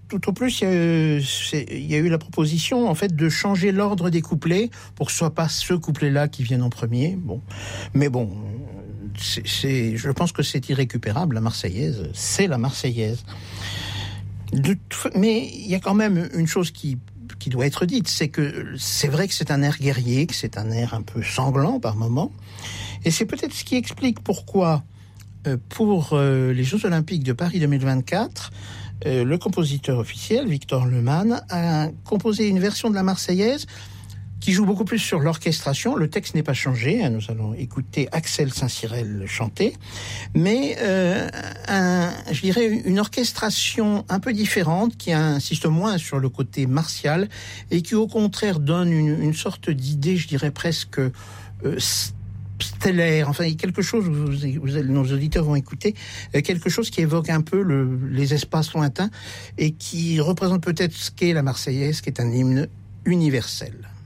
tout au plus, il y a eu la proposition, en fait, de changer l'ordre des couplets pour que ce soit pas ce couplet-là qui vienne en premier. Bon. Mais bon, je pense que c'est irrécupérable. La Marseillaise, c'est la Marseillaise. Mais il y a quand même une chose qui doit être dite, c'est que c'est vrai que c'est un air guerrier, que c'est un air un peu sanglant par moments. Et c'est peut-être ce qui explique pourquoi, pour les Jeux Olympiques de Paris 2024, le compositeur officiel, Victor Lehmann, a composé une version de la Marseillaise qui joue beaucoup plus sur l'orchestration. Le texte n'est pas changé, nous allons écouter Axel Saint-Cyrel chanter, mais je dirais une orchestration un peu différente, qui insiste moins sur le côté martial, et qui au contraire donne une sorte d'idée, je dirais presque stellaire, enfin quelque chose, nos auditeurs vont écouter, quelque chose qui évoque un peu les espaces lointains et qui représente peut-être ce qu'est la Marseillaise, qui est un hymne universel.